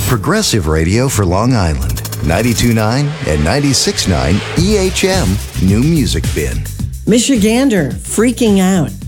Progressive Radio for Long Island. 92.9 and 96.9 EHM New Music Bin. Michigander freaking out.